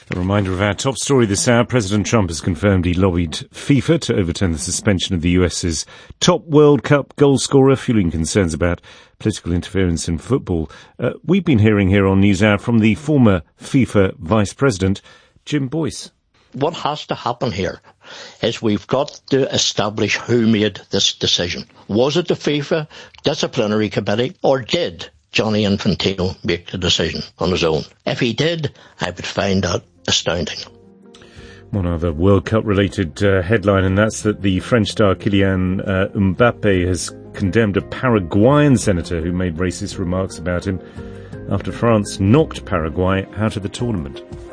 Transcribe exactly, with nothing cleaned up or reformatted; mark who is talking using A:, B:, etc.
A: A reminder of our top story this hour. President Trump has confirmed he lobbied FIFA to overturn the suspension of the U S's top World Cup goal scorer, fueling concerns about political interference in football. Uh, we've been hearing here on NewsHour from the former FIFA vice president, Jim Boyce.
B: What has to happen here is we've got to establish who made this decision. Was it the FIFA disciplinary committee, or did Gianni Infantino make the decision on his own? If he did, I would find that astounding.
A: One other World Cup-related uh, headline, and that's that the French star Kylian uh, Mbappe has condemned a Paraguayan senator who made racist remarks about him after France knocked Paraguay out of the tournament.